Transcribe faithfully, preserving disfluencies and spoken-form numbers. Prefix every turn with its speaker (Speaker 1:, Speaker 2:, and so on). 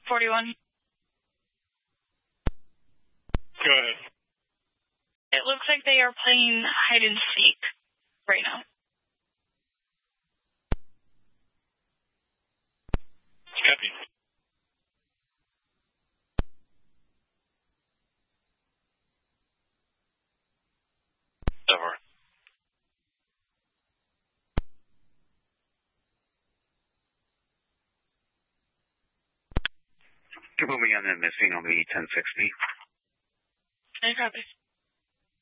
Speaker 1: forty-one.
Speaker 2: Go ahead.
Speaker 1: It looks like they are playing hide and seek right now.
Speaker 2: Copy. Over.
Speaker 3: Can you put me on that missing on the ten sixty?
Speaker 1: Any copy.